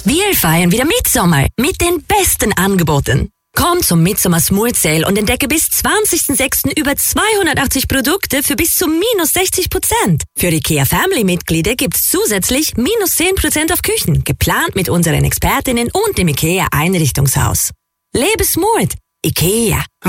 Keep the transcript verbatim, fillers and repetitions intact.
Wir feiern wieder Mitsommer mit den besten Angeboten. Komm zum Midsommar Smooth Sale und entdecke bis zwanzigsten sechsten über zweihundertachtzig Produkte für bis zu minus sechzig Prozent. Für IKEA Family-Mitglieder gibt's zusätzlich minus zehn Prozent auf Küchen, geplant mit unseren Expertinnen und dem IKEA Einrichtungshaus. Lebe smooth. IKEA.